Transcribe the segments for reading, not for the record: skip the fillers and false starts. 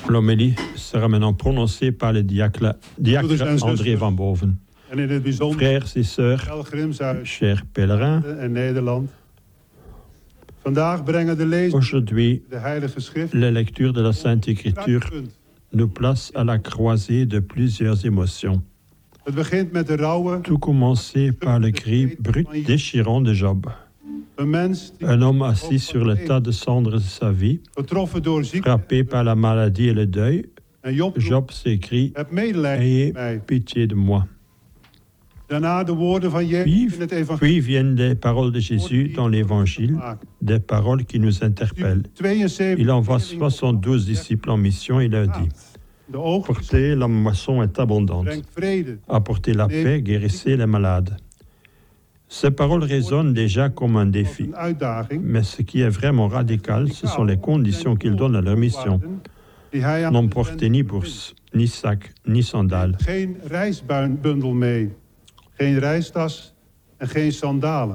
L'homélie sera maintenant prononcée par le diacre André van Boven. En in het bijzonder Frères et sœurs, pelgrims uit chers pèlerins, en Nederland. Vandaag brengen de lezers aujourd'hui, de Heilige Schrift la lecture de la Sainte Écriture kruispunt. nous place à la croisée de plusieurs émotions. Het begint met de rauwe, Tout commencer par le cri brut déchirant de Job. een mens die Un homme assis sur le tas de cendres de sa vie, getroffen door ziekte frappé par la maladie et le deuil, en Job Job s'écrie heb medelijden Ayez met mij. pitié de moi. Daarna de woorden van Jezus Puis, in het evangelie. puis viennent les paroles de Jésus dans l'Évangile, des paroles qui nous interpellent. 72 Il envoie 72 disciples en mission et leur dit de oogst Portez, la moisson est abondante. brengt vrede. Apportez la paix, guérissez les malades. Ces paroles résonnent déjà comme un Als défi. een uitdaging. Mais ce qui est vraiment radical, ce sont les conditions qu'ils donnent à leur mission. Die hij aan Non de porter ni bourse, ni sac, ni sandales. Geen reisbundel mee. Geen reistas en geen sandalen.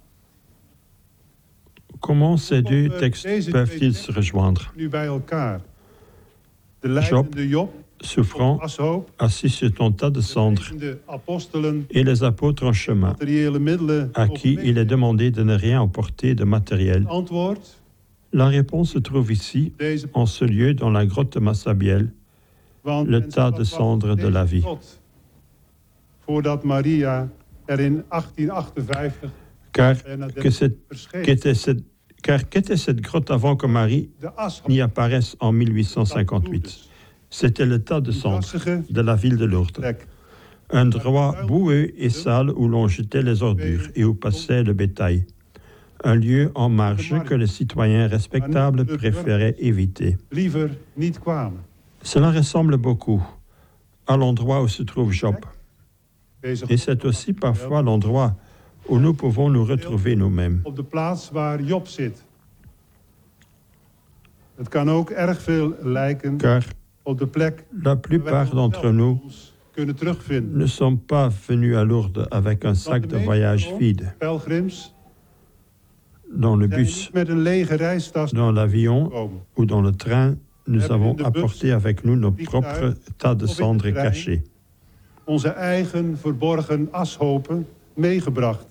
Comment ces deux textes peuvent-ils se rejoindre? Nu bij elkaar. De Job, lijdende Job, Souffrant, ashoop, assis sur ton tas de cendres, de apostelen, et les apôtres en chemin, materiële middelen. à qui il est demandé de ne rien emporter de matériel. Antwoord, La réponse se trouve ici, deze en ce lieu, dans la grotte de Massabielle, want le men tas zag de wat cendres de deze la vie. God, voordat Maria er in 1858 Car Bernadette verscheen. qu'était cette grotte avant que Marie De as n'y apparaisse en 1858? C'était le tas de cendres drassige de la ville de Lourdes. plek. Un endroit boueux et sale où l'on jetait les ordures et où passait le bétail. Un lieu en marge que les citoyens respectables préféraient éviter. Liever niet kwamen. Cela ressemble beaucoup à l'endroit où se trouve Job. Deze Et c'est aussi parfois l'endroit où nous pouvons nous retrouver nous-mêmes. op de plaats waar Job zit. Het kan ook erg veel lijken Car op de plek la plupart d'entre nous ons kunnen terugvinden. ne sont pas venus à Lourdes avec un sac de voyage vide. Pelgrims Dans le zijn bus, niet met een lege reistas dans l'avion gekomen. ou dans le train, nous avons apporté avec nous nos propres tas de cendres cachés. Onze eigen verborgen ashopen meegebracht.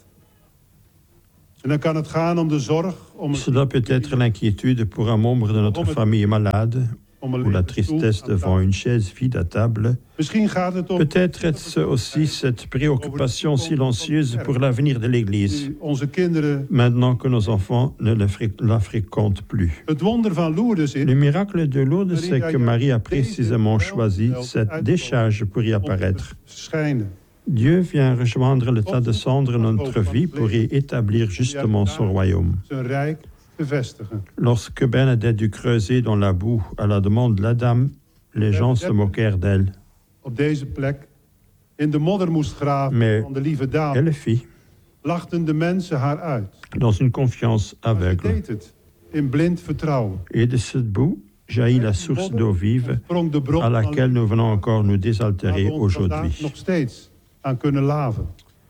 En dan kan het gaan om de zorg, om Cela peut être l'inquiétude pour un membre de notre famille malade om een ou la lege stoel tristesse aan devant tafel. une chaise vide à table. Misschien gaat het om Peut-être est-ce aussi cette préoccupation silencieuse pour l'avenir de l'Église, die onze kinderen. maintenant que nos enfants ne la fréquentent plus. Het wonder van Lourdes is Le miracle de Lourdes, c'est que Marie a précisément choisi cette décharge pour y om te apparaître. verschijnen. Dieu vient rejoindre le tas de cendres de notre vie pour y établir justement son royaume. Zijn rijk te vestigen. Lorsque Bernadette dut creuser dans la boue à la demande de la dame, les gens se moquèrent d'elle. Op deze plek in de modder moest graven Mais van de lieve dame. elle le fit, Lachten de mensen haar uit. dans une confiance Maar ze aveugle. deed het in blind vertrouwen. Et de cette boue jaillit la source d'eau vive Sprong de bron à laquelle nous venons encore nous waar désaltérer we ons vandaag aujourd'hui. nog steeds aan kunnen laven.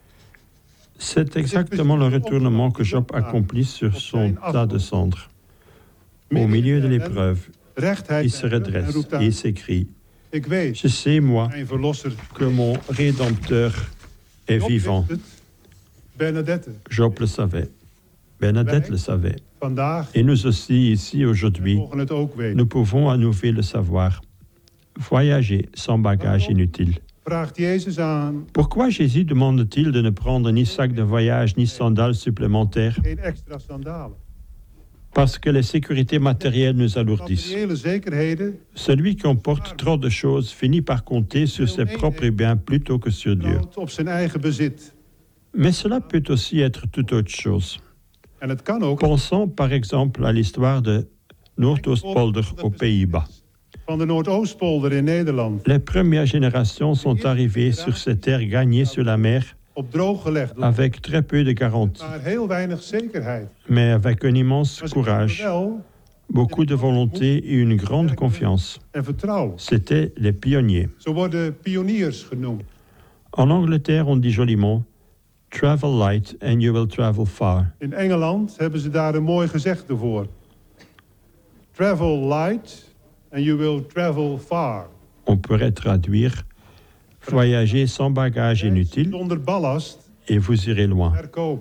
C'est exactement le retournement que Job accomplit sur son tas de cendres. Au milieu de l'épreuve, Rechtheid il se en redresse roept et aan, il s'écrie ik weet, Je sais, moi, mijn verlosser que mon Rédempteur est Job vivant. wist het, Bernadette. Job le savait. Bernadette le savait. Vandaag, Et nous aussi, ici, we aujourd'hui, mogen het ook weten. nous pouvons à nouveau le savoir. Voyager sans bagage inutile. Vraagt Jezus aan, Pourquoi Jésus demande-t-il de ne prendre ni sac de voyage ni sandales supplémentaires? geen extra sandalen. Parce que les sécurités matérielles nous alourdissent. Materiële zekerheden Celui qui emporte trop de choses finit par compter sur ses propres biens plutôt que sur Dieu. bouwt op zijn eigen bezit. Mais cela peut aussi être toute autre chose. En het kan ook Pensons par exemple à l'histoire de Noordoostpolder aux Pays-Bas. van de Noordoostpolder in Nederland. Les premières générations sont arrivées sur ces terres gagnées sur la mer Op droog gelegd, avec très peu de garanties, maar heel weinig zekerheid. mais avec un immense Maar ze hadden courage, wel beaucoup de volonté et une grande confiance. en vertrouwen. C'étaient les pionniers. Zo worden pioniers genoemd. En Angleterre, on dit joliment « Travel light and you will travel far In Engeland hebben ze daar een mooi gezegde voor. Travel light and you will travel far. On pourrait traduire voyager sans bagage inutile Zonder ballast et vous irez loin. er komen.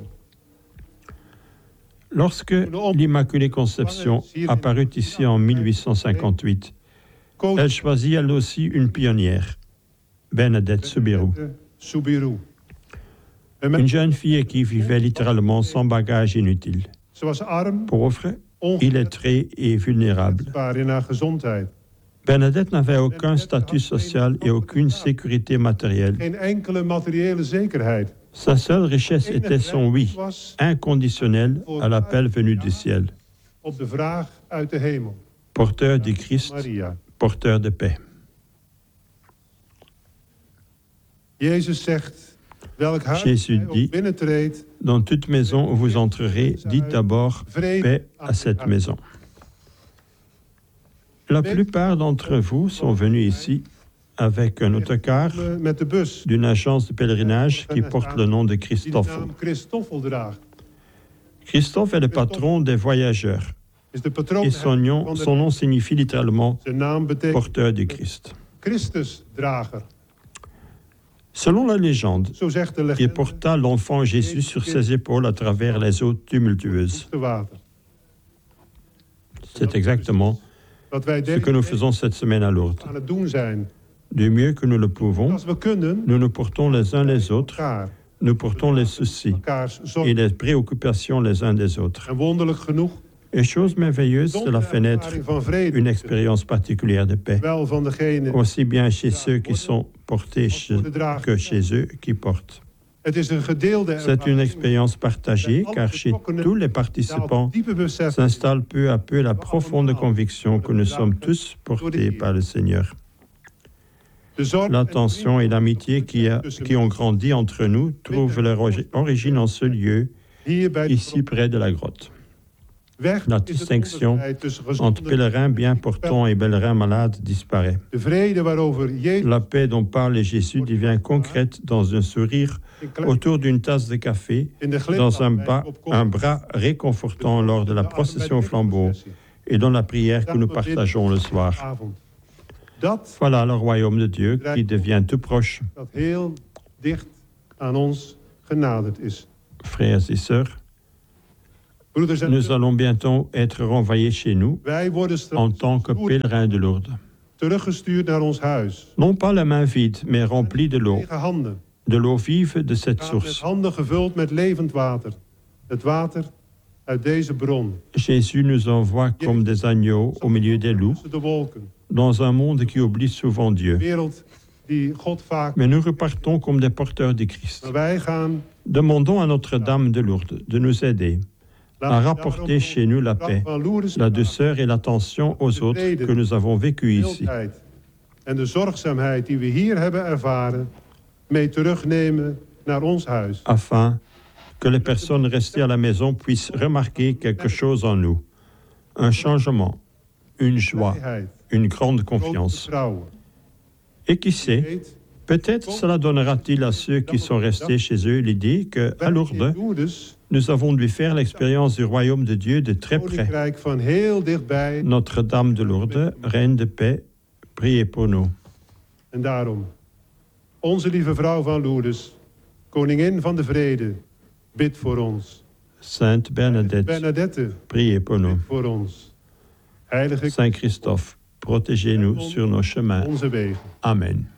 Lorsque l'Immaculée Conception apparut ici en 1858, elle choisit elle aussi une pionnière, Bernadette Soubirous. Une jeune fille qui vivait littéralement sans bagage inutile, Ze was arm, pauvre, illettrée et vulnérable. onkwetsbaar in haar gezondheid. Bernadette n'avait aucun statut social et aucune sécurité matérielle. Geen enkele materiële zekerheid. Sa seule richesse était son oui, Was inconditionnel à l'appel venu du ciel. op de vraag uit de hemel. Porteur du Christ, Maria. porteur de paix. Jezus zegt, welk huis Jésus hij ook dit, binnentreedt, dans toute maison où vous entrerez, dites d'abord paix à cette maison. La plupart d'entre vous sont venus ici avec un autocar met de bus d'une agence de pèlerinage qui porte le nom de die de Christoffel. naam Christoffel draagt. Christophe est le patron des voyageurs Is de patroon et son nom signifie littéralement Zijn naam betekent porteur du Christ. Christusdrager. Selon la légende, Zo zegt de il legende. porta l'enfant Jésus sur ses épaules à travers les eaux tumultueuses. De water. C'est exactement Wat wij ce que nous faisons cette semaine à Lourdes. aan het doen zijn. Du mieux que nous le pouvons, Als we kunnen, nous nous portons les uns les autres, elkaar, nous portons les soucis elkaars et zorg. les préoccupations les uns des autres. En wonderlijk genoeg, Et chose merveilleuse, zonder cela fait naître ervaring van vrede, une expérience particulière de paix, wel van degene. aussi bien chez ceux qui sont portés que chez eux qui portent. Het is een gedeelde C'est une ervaring. expérience partagée car chez tous les participants Diepe besef s'installe peu à peu la profonde conviction que nous sommes tous portés par le Seigneur. de zorg L'attention et l'amitié qui ont grandi entre nous trouvent leur origine en ce lieu, hier bij de ici près de la grotte. weg La is het distinction onderscheid tussen entre gezonde pèlerins bien portants et pèlerins malades disparaît. de vrede waarover Jezus La paix dont parle Jésus devient concrète dans un sourire autour d'une tasse de café, in de dans glimlach un bras réconfortant lors de la procession au flambeau et dans la prière que nous partageons le soir. avond. Dat Voilà le royaume de Dieu qui devient tout proche. dat heel dicht aan ons genaderd is. Frères et sœurs, Broeders en nous zusters, allons bientôt être renvoyés chez nous wij worden en straks tant que pèlerins de Lourdes. teruggestuurd naar ons huis. Non pas la main vide, mais remplie de l'eau vive de cette Staat met source. handen gevuld met levend water. Het water uit deze bron. Jésus nous envoie comme des agneaux au milieu des loups, Tussen de wolken. dans un monde qui oublie souvent Dieu. Een wereld die God vaak... Mais nous repartons comme des porteurs du Christ. Maar wij gaan... Demandons à Notre-Dame de Lourdes de nous aider à rapporter chez nous la paix, la douceur et l'attention aux autres que nous avons vécu ici. En de zorgzaamheid die we hier hebben ervaren, mee terugnemen naar ons huis. Afin que les personnes restées à la maison puissent remarquer quelque chose en nous. Un changement, une joie, une grande confiance. Et qui sait, peut-être cela donnera-t-il à ceux qui sont restés chez eux l'idée qu'à Lourdes, nous avons dû faire l'expérience du royaume de Dieu de très près. Notre-Dame de Lourdes, Reine de paix, priez pour nous. En daarom, onze lieve vrouw van Lourdes, koningin van de vrede, bid voor ons. Sainte Bernadette, priez pour nous. Bid voor ons. Heilige Saint Christophe, protégez-nous sur nos chemins. onze wegen. Amen.